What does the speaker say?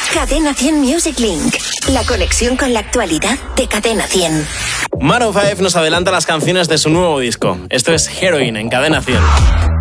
Cadena 100 Music Link. La conexión con la actualidad de Cadena 100. Maroon 5 nos adelanta las canciones de su nuevo disco. Esto es Heroin en Cadena 100.